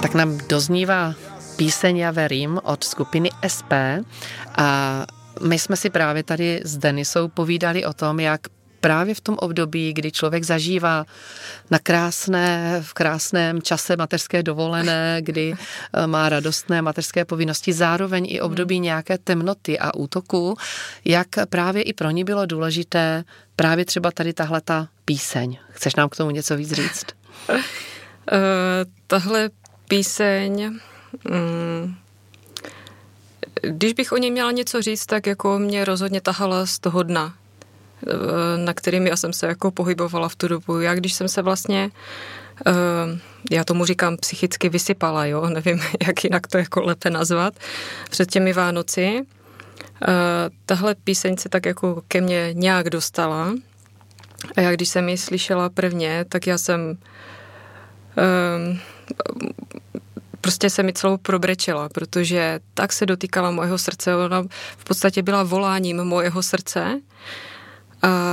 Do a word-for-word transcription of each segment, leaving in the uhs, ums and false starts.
Tak nám doznívá píseň Já verím od skupiny S P a my jsme si právě tady s Denisou povídali o tom, jak právě v tom období, kdy člověk zažívá na krásné, v krásném čase mateřské dovolené, kdy má radostné mateřské povinnosti, zároveň i období nějaké temnoty a útoku, jak právě i pro ní bylo důležité právě třeba tady tahleta píseň. Chceš nám k tomu něco víc říct? Uh, tahle píseň, um, když bych o něj měla něco říct, tak jako mě rozhodně tahala z toho dna, na kterým já jsem se jako pohybovala v tu dobu. Já když jsem se vlastně, uh, já tomu říkám psychicky vysypala, jo, nevím, jak jinak to jako lépe nazvat, před těmi Vánoci, uh, tahle píseň se tak jako ke mně nějak dostala a já když jsem ji slyšela prvně, tak já jsem um, prostě se mi celou probrečela, protože tak se dotýkala mojeho srdce, ona v podstatě byla voláním mojeho srdce. A, a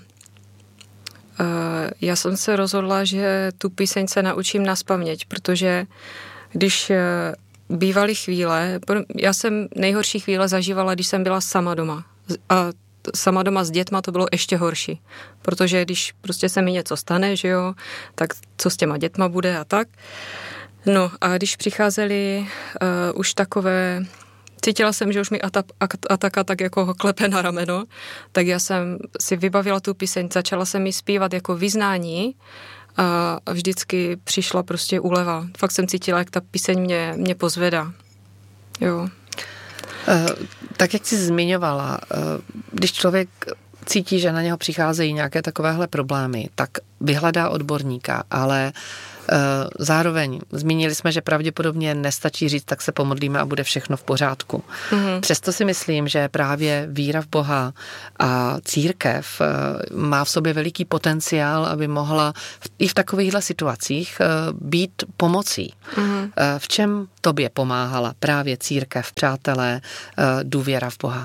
já jsem se rozhodla, že tu píseň se naučím nazpaměť, protože když bývaly chvíle, já jsem nejhorší chvíle zažívala, když jsem byla sama doma. A sama doma s dětma to bylo ještě horší, protože když prostě se mi něco stane, že jo, tak co s těma dětma bude a tak. No a když přicházely uh, už takové, cítila jsem, že už mi Ataka, Ataka tak jako klepe na rameno, tak já jsem si vybavila tu píseň, začala jsem ji zpívat jako vyznání a vždycky přišla prostě úleva. Fakt jsem cítila, jak ta píseň mě, mě pozvedá. Jo. Uh, tak jak jsi zmiňovala, uh, když člověk cítí, že na něho přicházejí nějaké takovéhle problémy, tak vyhledá odborníka, ale zároveň zmínili jsme, že pravděpodobně nestačí říct, tak se pomodlíme a bude všechno v pořádku. Mm-hmm. Přesto si myslím, že právě víra v Boha a církev má v sobě veliký potenciál, aby mohla i v takovýchhle situacích být pomocí. Mm-hmm. V čem tobě pomáhala právě církev, přátelé, důvěra v Boha?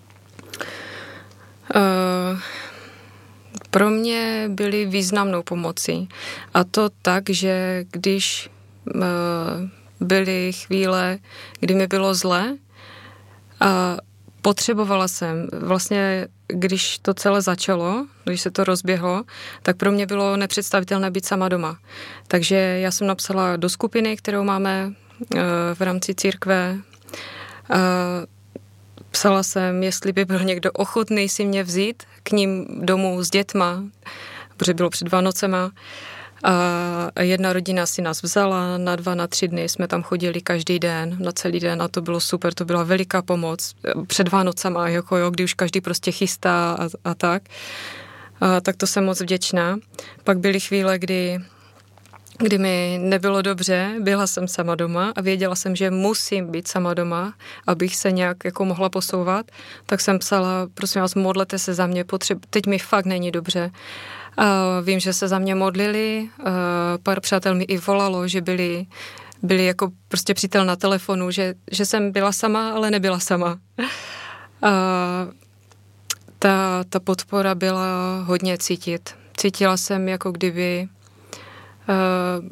Uh... Pro mě byly významnou pomocí. A to tak, že když uh, byly chvíle, kdy mi bylo zle a potřebovala jsem, vlastně když to celé začalo, když se to rozběhlo, tak pro mě bylo nepředstavitelné být sama doma. Takže já jsem napsala do skupiny, kterou máme uh, v rámci církve. Uh, Psala jsem, jestli by byl někdo ochotný si mě vzít k ním domů s dětma, protože bylo před Vánocema. A jedna rodina si nás vzala, na dva, na tři dny jsme tam chodili každý den, na celý den a to bylo super, to byla veliká pomoc. Před Vánocema, jako jo, kdy už každý prostě chystá a, a tak. A, tak to jsem moc vděčná. Pak byly chvíle, kdy kdy mi nebylo dobře, byla jsem sama doma a věděla jsem, že musím být sama doma, abych se nějak jako mohla posouvat, tak jsem psala, prosím vás, modlete se za mě, potřeb, teď mi fakt není dobře. A vím, že se za mě modlili, a pár přátel mi i volalo, že byli, byli jako prostě přítel na telefonu, že, že jsem byla sama, ale nebyla sama. A ta, ta podpora byla hodně cítit. Cítila jsem, jako kdyby Uh,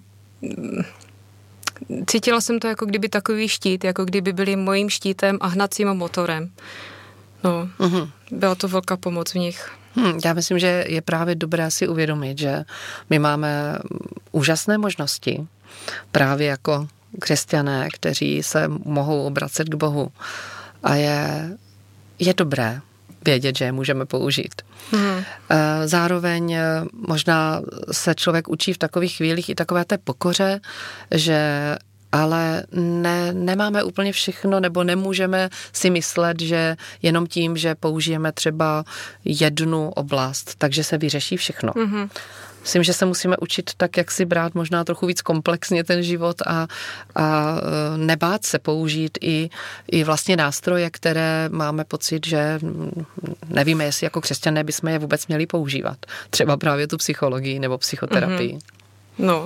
cítila jsem to jako kdyby takový štít, jako kdyby byli mojím štítem a hnacím motorem. No, uh-huh. Byla to velká pomoc v nich. Hmm, já myslím, že je právě dobré si uvědomit, že my máme úžasné možnosti právě jako křesťané, kteří se mohou obracet k Bohu. A je, je dobré vědět, že je můžeme použít. Hmm. Zároveň možná se člověk učí v takových chvílích i takové té pokoře, že ale ne, nemáme úplně všechno, nebo nemůžeme si myslet, že jenom tím, že použijeme třeba jednu oblast, takže se vyřeší všechno. Hmm. Myslím, že se musíme učit tak, jak si brát možná trochu víc komplexně ten život a, a nebát se použít i, i vlastně nástroje, které máme pocit, že nevíme, jestli jako křesťané bychom je vůbec měli používat. Třeba právě tu psychologii nebo psychoterapii. Mm-hmm. No.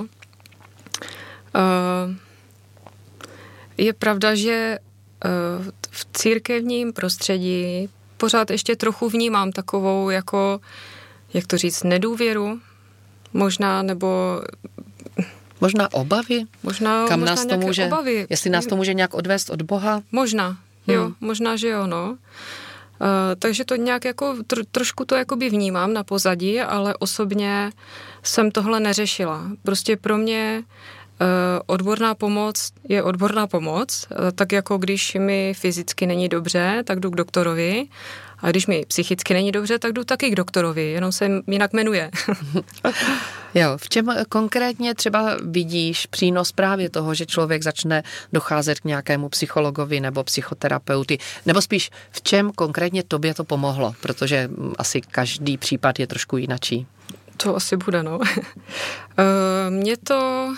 Uh, je pravda, že uh, v církevním prostředí pořád ještě trochu vnímám takovou jako, jak to říct, nedůvěru možná, nebo Možná obavy? Možná, Kam možná nás to může, obavy. Jestli nás to může nějak odvést od Boha? Možná, jo, hmm. možná, že jo, no. Uh, takže to nějak jako, tr- trošku to jakoby vnímám na pozadí, ale osobně jsem tohle neřešila. Prostě pro mě uh, odborná pomoc je odborná pomoc, uh, tak jako když mi fyzicky není dobře, tak jdu k doktorovi, a když mi psychicky není dobře, tak jdu taky k doktorovi, jenom se jinak jmenuje. Jo, v čem konkrétně třeba vidíš přínos právě toho, že člověk začne docházet k nějakému psychologovi nebo psychoterapeuty, nebo spíš v čem konkrétně tobě to pomohlo, protože asi každý případ je trošku jinačí. To asi bude, no. Mně to...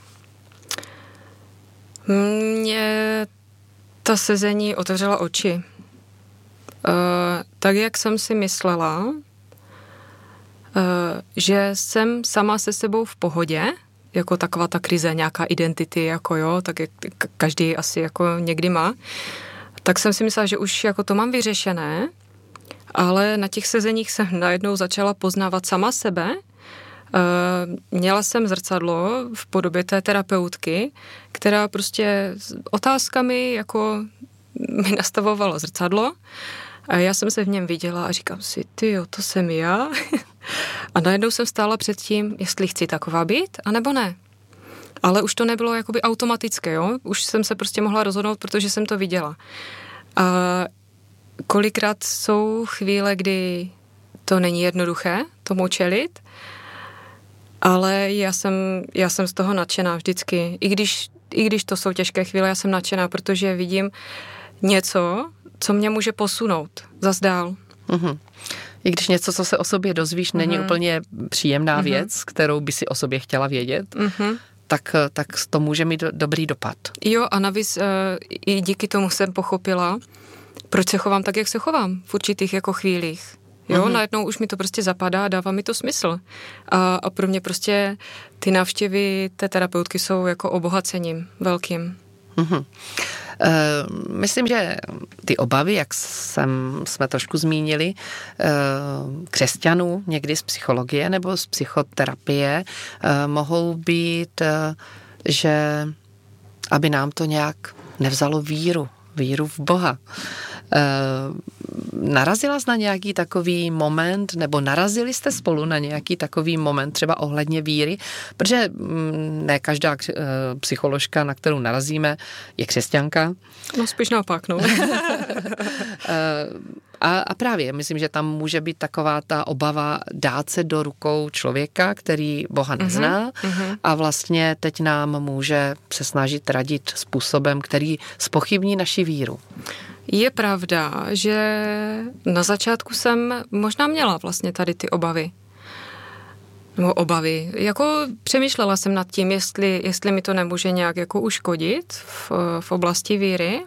Mně ta sezení otevřela oči. Tak, jak jsem si myslela, že jsem sama se sebou v pohodě, jako taková ta krize, nějaká identity, jako jo, tak jak každý asi jako někdy má, tak jsem si myslela, že už jako to mám vyřešené, ale na těch sezeních jsem najednou začala poznávat sama sebe. Měla jsem zrcadlo v podobě té terapeutky, která prostě otázkami jako mi nastavovala zrcadlo a já jsem se v něm viděla a říkám si, tyjo, to jsem já. A najednou jsem stála před tím, jestli chci taková být, anebo ne. Ale už to nebylo jakoby automatické, jo? Už jsem se prostě mohla rozhodnout, protože jsem to viděla. A kolikrát jsou chvíle, kdy to není jednoduché tomu čelit, ale já jsem, já jsem z toho nadšená vždycky. I když, i když to jsou těžké chvíle, já jsem nadšená, protože vidím něco, co mě může posunout zas dál. Mm-hmm. I když něco, co se o sobě dozvíš, mm-hmm. není úplně příjemná mm-hmm. věc, kterou by si o sobě chtěla vědět, mm-hmm. tak, tak to může mít do, dobrý dopad. Jo, a navíc uh, i díky tomu jsem pochopila, proč se chovám tak, jak se chovám v určitých jako chvílích. Jo, mm-hmm. najednou už mi to prostě zapadá a dává mi to smysl. A, a pro mě prostě ty návštěvy té terapeutky jsou jako obohacením velkým. Mm-hmm. Uh, myslím, že ty obavy, jak jsem, jsme trošku zmínili, uh, křesťanů někdy z psychologie nebo z psychoterapie, uh, mohou být, uh, že aby nám to nějak nevzalo víru, víru v Boha. Uh, narazila jsi na nějaký takový moment, nebo narazili jste spolu na nějaký takový moment třeba ohledně víry, protože mm, ne každá uh, psycholožka, na kterou narazíme, je křesťanka. No spíš naopak, no. uh, a, a právě, myslím, že tam může být taková ta obava dát se do rukou člověka, který Boha nezná uh-huh. a vlastně teď nám může se snažit radit způsobem, který zpochybní naši víru. Je pravda, že na začátku jsem možná měla vlastně tady ty obavy. Nebo obavy. Jako přemýšlela jsem nad tím, jestli, jestli mi to nemůže nějak jako uškodit v, v oblasti víry.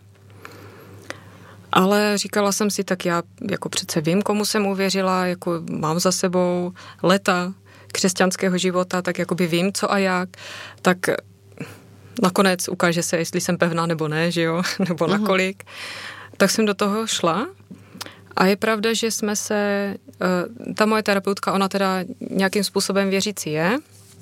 Ale říkala jsem si, tak já jako přece vím, komu jsem uvěřila, jako mám za sebou leta křesťanského života, tak jakoby vím, co a jak. Tak nakonec ukáže se, jestli jsem pevná nebo ne, že jo, nebo uh-huh. nakolik. Tak jsem do toho šla a je pravda, že jsme se, ta moje terapeutka, ona teda nějakým způsobem věřící je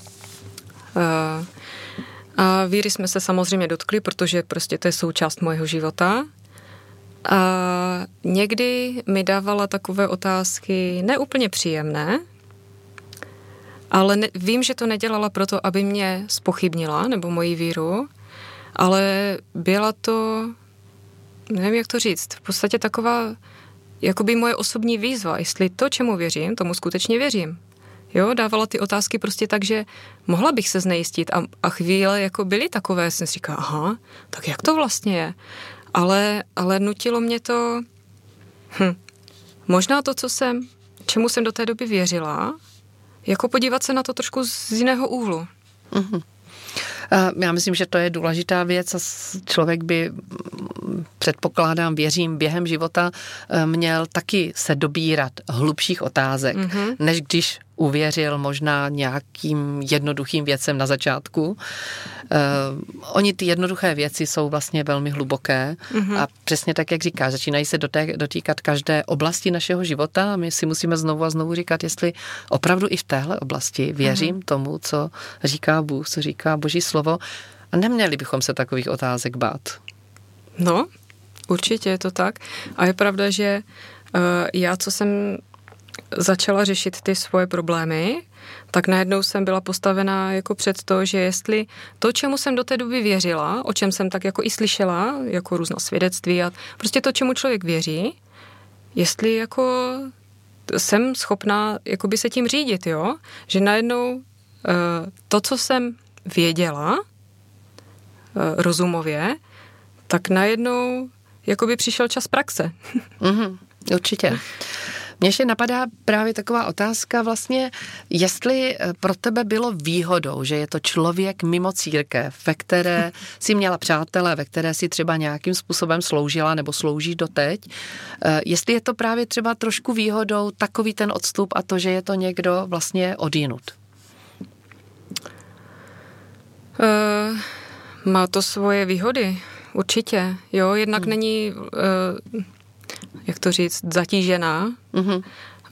a víry jsme se samozřejmě dotkli, protože prostě to je součást mojeho života a někdy mi dávala takové otázky neúplně příjemné, ale ne, vím, že to nedělala proto, aby mě zpochybnila nebo moji víru, ale byla to nevím, jak to říct, v podstatě taková jakoby moje osobní výzva, jestli to, čemu věřím, tomu skutečně věřím. Jo, dávala ty otázky prostě tak, že mohla bych se znejistit a, a chvíle jako byly takové, jsem si říkala, aha, tak jak to vlastně je? Ale, ale nutilo mě to, hm, možná to, co jsem, čemu jsem do té doby věřila, jako podívat se na to trošku z jiného úhlu. Mhm. Já myslím, že to je důležitá věc a člověk by předpokládám, věřím, během života měl taky se dobírat hlubších otázek, mm-hmm. než když uvěřil možná nějakým jednoduchým věcem na začátku. Uh, oni ty jednoduché věci jsou vlastně velmi hluboké mm-hmm. a přesně tak, jak říká, začínají se doté, dotýkat každé oblasti našeho života a my si musíme znovu a znovu říkat, jestli opravdu i v téhle oblasti věřím mm-hmm. tomu, co říká Bůh, co říká Boží slovo a neměli bychom se takových otázek bát. No, určitě je to tak. A je pravda, že uh, já, co jsem začala řešit ty svoje problémy, tak najednou jsem byla postavená jako před to, že jestli to, čemu jsem do té doby věřila, o čem jsem tak jako i slyšela, jako různá svědectví a prostě to, čemu člověk věří, jestli jako jsem schopná jakoby se tím řídit, jo? Že najednou uh, to, co jsem věděla uh, rozumově, tak najednou jakoby přišel čas praxe. Mm-hmm, určitě. Mně ještě napadá právě taková otázka vlastně, jestli pro tebe bylo výhodou, že je to člověk mimo církev, ve které si měla přátelé, ve které si třeba nějakým způsobem sloužila nebo slouží doteď, jestli je to právě třeba trošku výhodou takový ten odstup a to, že je to někdo vlastně odjinud. Uh, má to svoje výhody, určitě. Jo, jednak hmm. není... Uh, jak to říct, zatížená mm-hmm. uh,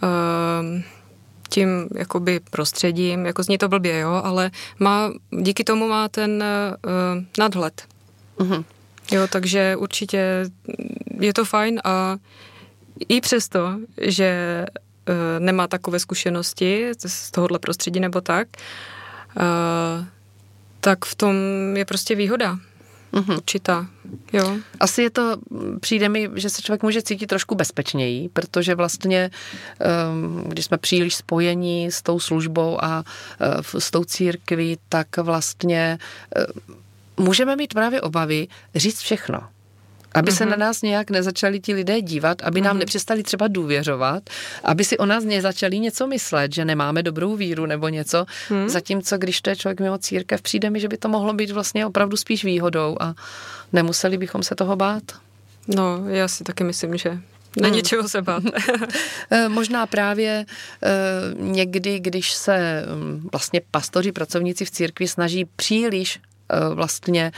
tím jakoby prostředím, jako zní to blbě, jo, ale má, díky tomu má ten uh, nadhled. Mm-hmm. Jo, takže určitě je to fajn a i přesto, že uh, nemá takové zkušenosti z tohohle prostředí nebo tak, uh, tak v tom je prostě výhoda. Mm-hmm. Určitá, jo. Asi je to, přijde mi, že se člověk může cítit trošku bezpečněji, protože vlastně, když jsme příliš spojení s tou službou a s tou církví, tak vlastně můžeme mít právě obavy říct všechno. Aby mm-hmm. se na nás nějak nezačali ti lidé dívat, aby nám mm-hmm. nepřestali třeba důvěřovat, aby si o nás nezačali něco myslet, že nemáme dobrou víru nebo něco. Mm. Zatímco, když to je člověk mimo církev, přijde mi, že by to mohlo být vlastně opravdu spíš výhodou a nemuseli bychom se toho bát. No, já si taky myslím, že není čeho hmm. se bát. Možná právě někdy, když se vlastně pastoři, pracovníci v církvi snaží příliš vlastně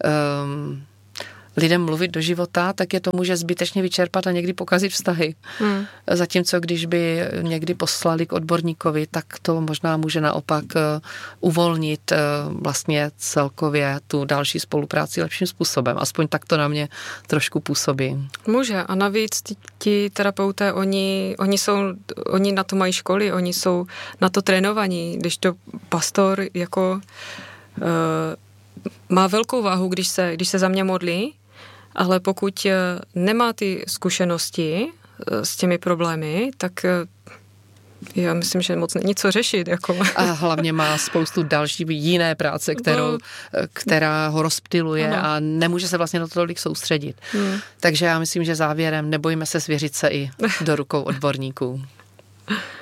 lidem mluvit do života, tak je to může zbytečně vyčerpat a někdy pokazit vztahy. Hmm. Zatímco, když by někdy poslali k odborníkovi, tak to možná může naopak uvolnit vlastně celkově tu další spolupráci lepším způsobem. Aspoň tak to na mě trošku působí. Může a navíc ti, ti terapeuté, oni, oni, jsou, oni na to mají školy, oni jsou na to trénovaní, když to pastor jako uh, má velkou váhu, když se, když se za mě modlí, ale pokud nemá ty zkušenosti s těmi problémy, tak já myslím, že moc není co řešit. Jako. A hlavně má spoustu další jiné práce, kterou, která ho rozptyluje ano. a nemůže se vlastně na to tolik soustředit. Hmm. Takže já myslím, že závěrem nebojíme se svěřit se i do rukou odborníků.